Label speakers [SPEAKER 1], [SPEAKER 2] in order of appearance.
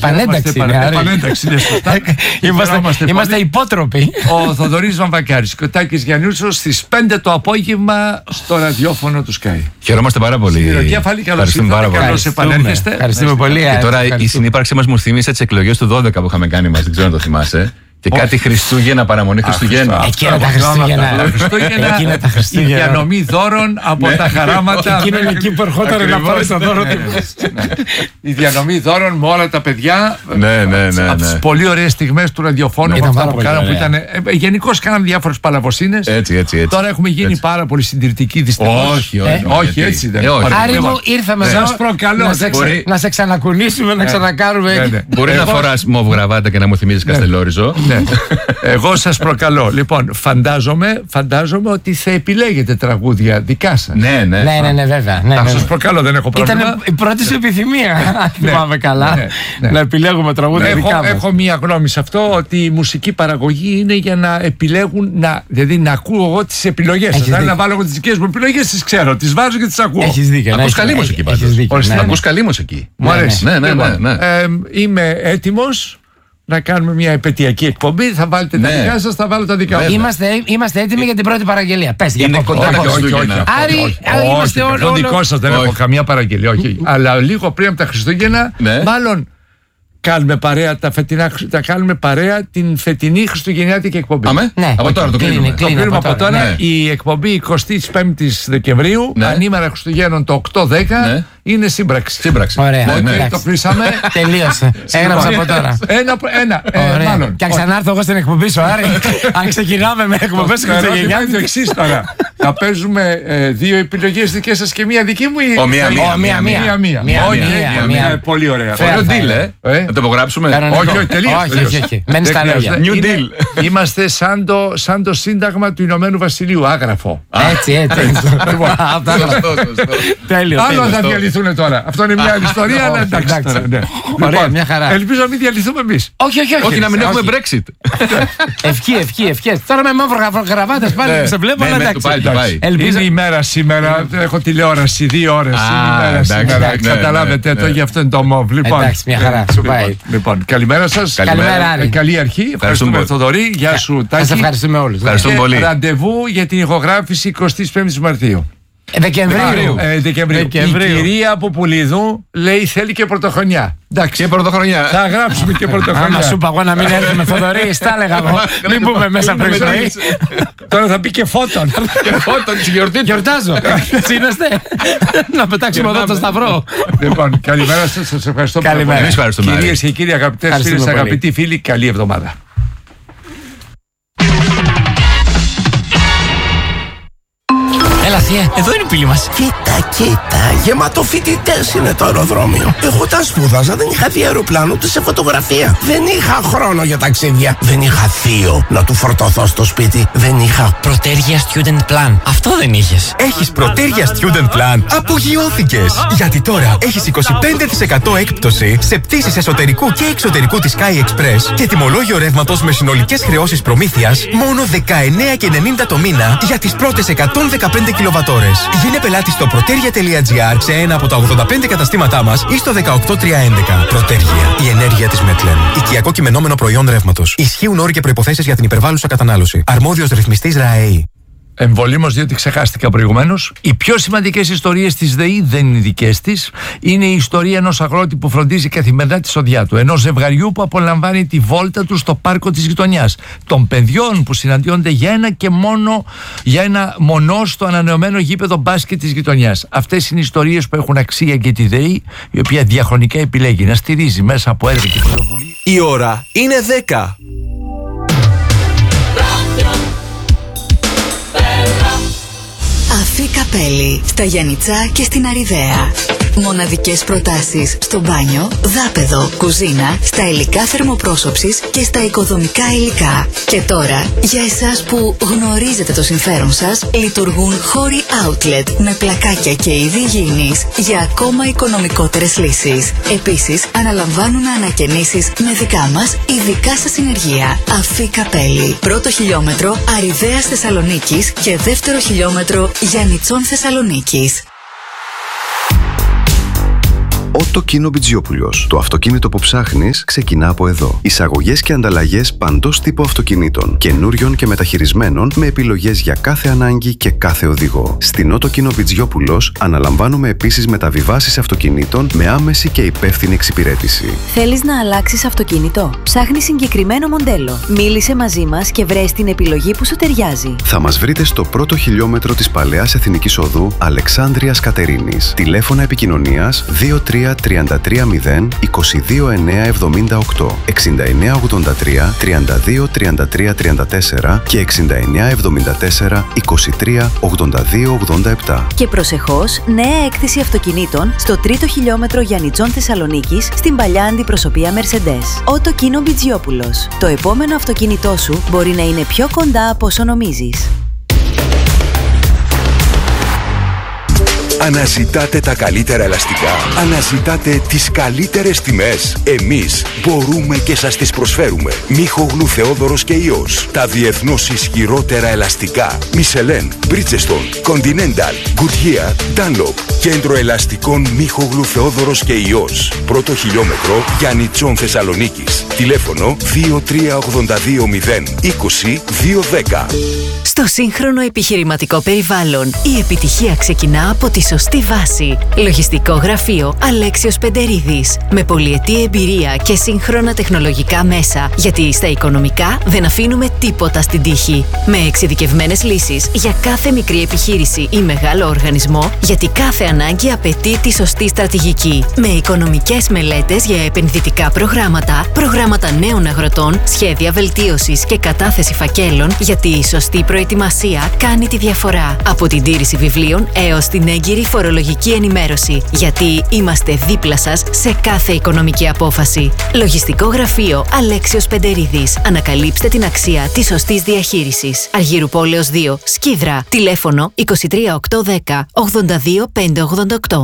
[SPEAKER 1] Επανένταξη. Είμαστε υπότροποι.
[SPEAKER 2] Ο Θοδωρής Βαμβακάρης και ο Τάκης Γιαννούσος στις 5 το απόγευμα στο ραδιόφωνο του Sky.
[SPEAKER 3] Χαιρόμαστε πάρα πολύ.
[SPEAKER 2] Καλώς επανέρχεστε.
[SPEAKER 1] Ευχαριστούμε πολύ.
[SPEAKER 3] Και τώρα η συνύπαρξη μας μου θύμισε τις εκλογές του 12 που είχαμε κάνει μας. Δεν ξέρω αν το θυμάσαι. Και κάτι Χριστούγεννα, παραμονή Χριστουγέννων.
[SPEAKER 1] Εκείνα τα Χριστούγεννα.
[SPEAKER 2] Η διανομή δώρων από τα χαράματα.
[SPEAKER 1] Εκείνο είναι εκεί που ερχόταν να πάρει το δώρο του.
[SPEAKER 2] Η διανομή δώρων με όλα τα παιδιά.
[SPEAKER 3] Ναι.
[SPEAKER 2] Από τις πολύ ωραίες στιγμές του ραδιοφώνου που ήταν. Γενικώς κάναμε διάφορες παλαβοσύνες.
[SPEAKER 3] Έτσι.
[SPEAKER 2] Τώρα έχουμε γίνει πάρα πολύ συντηρητικοί, δυστυχώς.
[SPEAKER 3] Όχι,
[SPEAKER 2] έτσι δεν είναι.
[SPEAKER 1] Άρη μου, ήρθαμε εδώ.
[SPEAKER 2] Σας προκαλώ.
[SPEAKER 1] Να σε ξανακουνήσουμε, να ξανακάνουμε.
[SPEAKER 3] Μπορεί να φοράς μοβ γραβάτα και να μου θυμίζεις Καστελόριζο.
[SPEAKER 2] Εγώ σας προκαλώ. Λοιπόν, φαντάζομαι ότι θα επιλέγετε τραγούδια δικά σας.
[SPEAKER 1] Ναι, βέβαια.
[SPEAKER 2] Σας προκαλώ, δεν έχω πρόβλημα.
[SPEAKER 1] Ήταν η πρώτη σου επιθυμία, αν θυμάμαι καλά, να επιλέγουμε τραγούδια δικά μας.
[SPEAKER 2] Έχω μία γνώμη σε αυτό, ότι η μουσική παραγωγή είναι για να επιλέγουν, δηλαδή να ακούω εγώ τις επιλογές σας. Δηλαδή να βάλω εγώ τις δικές μου επιλογές, τις ξέρω, τις βάζω και τις ακούω.
[SPEAKER 1] Έχεις δίκιο.
[SPEAKER 3] Ακούς καλήμος εκεί πάντως. Ακούς καλήμος εκεί.
[SPEAKER 2] Μου αρέσει.
[SPEAKER 3] Ναι.
[SPEAKER 2] Είμαι έτοιμος να κάνουμε μια επαιτειακή εκπομπή. Θα βάλετε τα δικά σας, θα βάλω τα δικά μου.
[SPEAKER 1] Είμαστε έτοιμοι για την πρώτη παραγγελία. Πες,
[SPEAKER 3] είναι κοντά τα Χριστούγεννα.
[SPEAKER 1] Άρη, είμαστε όλοι.
[SPEAKER 2] Το δικό σας δεν έχω καμία παραγγελία. Όχι. Αλλά λίγο πριν από τα Χριστούγεννα, μάλλον κάνουμε παρέα την φετινή χριστουγεννιάτικη εκπομπή.
[SPEAKER 3] Από τώρα το κλείνουμε.
[SPEAKER 2] Το κλείνουμε από τώρα. Η εκπομπή 25 Δεκεμβρίου, ανήμερα Χριστουγέννων το 8-10, είναι σύμπραξη.
[SPEAKER 1] Ωραία.
[SPEAKER 2] Το κλείσαμε.
[SPEAKER 1] Τελείωσε. Έγραψα από τώρα.
[SPEAKER 2] Μάλλον.
[SPEAKER 1] Και αν ξανάρθω εγώ στην εκπομπή σου, Άρη, αν ξεκινάμε με εκπομπές χριστουγεννιάτικες.
[SPEAKER 2] Το εξής τώρα. Θα παίζουμε δύο επιλογές δικές σας και μία δική μου ή. Μία. Πολύ ωραία.
[SPEAKER 3] Ωραίο deal, να το υπογράψουμε.
[SPEAKER 2] Όχι, τελείως.
[SPEAKER 1] Μένει στα λόγια.
[SPEAKER 3] New deal.
[SPEAKER 2] Είμαστε σαν το Σύνταγμα του Ηνωμένου Βασιλείου, άγραφο.
[SPEAKER 1] Έτσι. Τέλειο.
[SPEAKER 2] Άλλο θα διαλυθούν τώρα. Αυτό είναι μια άλλη ιστορία, αλλά εντάξει.
[SPEAKER 1] Ωραία, μια χαρά.
[SPEAKER 2] Ελπίζω να μην διαλυθούμε εμείς.
[SPEAKER 1] Όχι,
[SPEAKER 3] να μην έχουμε Brexit.
[SPEAKER 1] Ευχή. Τώρα με μαύρο γραβάτες πάλι σε βλέπω, αλλά εντάξει.
[SPEAKER 2] Είναι η μέρα σήμερα. Έχω τηλεόραση 2 ώρες. Είναι η μέρα σήμερα. Καταλάβετε το, γι' αυτό είναι το μοβ.
[SPEAKER 1] Εντάξει, μια χαρά. Σου πάει.
[SPEAKER 2] Λοιπόν, καλημέρα σας. Καλή αρχή. Ευχαριστούμε, Θοδωρή. Γεια σου, Τάκη.
[SPEAKER 1] Σας ευχαριστούμε όλους.
[SPEAKER 3] Ευχαριστούμε πολύ.
[SPEAKER 2] Ραντεβού για την ηχογράφηση 25 Μαρτίου.
[SPEAKER 1] Δεκεμβρίου.
[SPEAKER 2] Η κυρία Πουπουλίδου λέει θέλει και πρωτοχρονιά.
[SPEAKER 3] Εντάξει, και πρωτοχρονιά.
[SPEAKER 2] Θα γράψουμε και πρωτοχρονιά.
[SPEAKER 1] Άμα σου είπα εγώ να μην έρθουμε, Θοδωρή, στα έλεγα εγώ. Μην πούμε μέσα πριν ζωή.
[SPEAKER 2] Τώρα θα πει και φώτον.
[SPEAKER 3] Και φώτον, τη γιορτή.
[SPEAKER 1] Γιορτάζω. Είμαστε. Να πετάξουμε εδώ το σταυρό.
[SPEAKER 2] Λοιπόν, καλημέρα σας. Σας ευχαριστώ πολύ. Κυρίες και κύριοι, αγαπητές φίλες, αγαπητοί φίλοι, καλή εβδομάδα.
[SPEAKER 1] Έλα, θεία, εδώ είναι η πύλη μας.
[SPEAKER 4] Κοίτα, γεμάτο φοιτητές είναι το αεροδρόμιο. Εγώ όταν σπούδαζα δεν είχα δει αεροπλάνο ούτε σε φωτογραφία. Δεν είχα χρόνο για ταξίδια. Δεν είχα θείο να του φορτωθώ στο σπίτι. Δεν είχα
[SPEAKER 1] Πρωτέργεια Student Plan. Αυτό δεν είχες.
[SPEAKER 5] Έχεις Πρωτέργεια Student Plan. Απογειώθηκες. Γιατί τώρα έχεις 25% έκπτωση σε πτήσεις εσωτερικού και εξωτερικού της Sky Express και τιμολόγιο ρεύματος με συνολικές χρεώσεις προμήθειας μόνο 19,90 το μήνα για τις πρώτες 115 κιλοβατόρες. Γίνε πελάτη στο protergia.gr σε ένα από τα 85 καταστήματά μας ή στο 18311. Πρωτέργεια. Η ενέργεια της Μετλεν. Οικιακό κειμενόμενο προϊόν ρεύματος. Ισχύουν όροι και προϋποθέσεις για την υπερβάλλουσα κατανάλωση. Αρμόδιος ρυθμιστής ΡΑΕΗ.
[SPEAKER 2] Εμβολήμως, διότι ξεχάστηκα προηγουμένως. Οι πιο σημαντικές ιστορίες της ΔΕΗ δεν είναι δικές της. Είναι η ιστορία ενός αγρότη που φροντίζει καθημερινά τη σοδιά του. Ενός ζευγαριού που απολαμβάνει τη βόλτα του στο πάρκο της γειτονιάς. Των παιδιών που συναντιόνται για ένα μονό στο ανανεωμένο γήπεδο μπάσκετ της γειτονιάς. Αυτές είναι οι ιστορίες που έχουν αξία για τη ΔΕΗ, η οποία διαχρονικά επιλέγει να στηρίζει μέσα από έργα και πρωτοβουλία.
[SPEAKER 5] Η ώρα είναι 10.
[SPEAKER 6] Αφή Καπέλη, στα Γιαννιτσά και στην Αριδαία. Μοναδικές προτάσεις στο μπάνιο, δάπεδο, κουζίνα, στα υλικά θερμοπρόσωψης και στα οικοδομικά υλικά. Και τώρα, για εσάς που γνωρίζετε το συμφέρον σας, λειτουργούν χώροι outlet με πλακάκια και είδη υγιεινής για ακόμα οικονομικότερες λύσεις. Επίσης, αναλαμβάνουν ανακαινήσεις με δικά μας ειδικά σας συνεργεία. Αφή Καπέλη. Πρώτο χιλιόμετρο Αριδαίας Θεσσαλονίκης και δεύτερο χιλιόμετρο Γιαννιτσών Θεσσαλονίκης.
[SPEAKER 7] Ότο Κίνο Μπιτζιόπουλος. Το αυτοκίνητο που ψάχνεις ξεκινά από εδώ. Εισαγωγές και ανταλλαγές παντός τύπου αυτοκινήτων, καινούριων και μεταχειρισμένων, με επιλογές για κάθε ανάγκη και κάθε οδηγό. Στην Ότο Κίνο Μπιτζιόπουλος αναλαμβάνουμε επίσης μεταβιβάσεις αυτοκινήτων με άμεση και υπεύθυνη εξυπηρέτηση.
[SPEAKER 8] Θέλεις να αλλάξεις αυτοκίνητο? Ψάχνεις συγκεκριμένο μοντέλο? Μίλησε μαζί μας και βρες την επιλογή που σου ταιριάζει.
[SPEAKER 7] Θα μας βρείτε στο πρώτο χιλιόμετρο της Παλαιάς Εθνικής Οδού Αλεξάνδρειας Κατερίνης. Τηλέφωνα επικοινωνίας 23330 22978, 6983 32 33 34 και 6974 23 82 87.
[SPEAKER 8] Και προσεχώς, νέα έκθεση αυτοκινήτων στο τρίτο χιλιόμετρο Γιαννιτσών Θεσσαλονίκης στην παλιά αντιπροσωπεία Mercedes. Ότο Κίνο Μπιτζιόπουλος. Το επόμενο αυτοκίνητό σου μπορεί να είναι πιο κοντά από όσο νομίζεις.
[SPEAKER 9] Αναζητάτε τα καλύτερα ελαστικά. Αναζητάτε τις καλύτερες τιμές. Εμείς μπορούμε και σας τις προσφέρουμε. Μίχογλου, Θεόδωρος και Ιός. Τα διεθνώς ισχυρότερα ελαστικά. Michelin, Bridgestone, Continental, Goodyear, Dunlop. Κέντρο ελαστικών Μίχογλου, Θεόδωρος και Ιός. Πρώτο χιλιόμετρο Γιαννιτσών Θεσσαλονίκης. Τηλέφωνο 23820 20 210.
[SPEAKER 6] Στο σύγχρονο επιχειρηματικό περιβάλλον, η επιτυχία ξεκινά από τη σωστή βάση. Λογιστικό γραφείο Αλέξιος Πεντερίδης. Με πολυετή εμπειρία και σύγχρονα τεχνολογικά μέσα. Γιατί στα οικονομικά δεν αφήνουμε τίποτα στην τύχη. Με εξειδικευμένες λύσεις για κάθε μικρή επιχείρηση ή μεγάλο οργανισμό, γιατί κάθε ανάγκη απαιτεί τη σωστή στρατηγική. Με οικονομικές μελέτες για επενδυτικά προγράμματα, προγράμματα νέων αγροτών, σχέδια βελτίωσης και κατάθεση φακέλων, γιατί η σωστή προετοιμασία κάνει τη διαφορά. Από την τήρηση βιβλίων έως την έγκυρη φορολογική ενημέρωση. Γιατί είμαστε δίπλα σας σε κάθε οικονομική απόφαση. Λογιστικό γραφείο Αλέξιος Πεντερίδης. Ανακαλύψτε την αξία της σωστής διαχείρισης. Αργύρου Πόλεως 2, Σκίδρα. Τηλέφωνο 23810 82588.